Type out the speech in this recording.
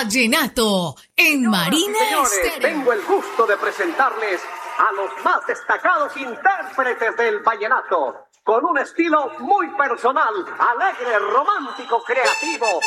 Vallenato en Marina Señores, Estéreo. tengo el gusto de presentarles a los más destacados intérpretes del vallenato, con un estilo muy personal, alegre, romántico, creativo.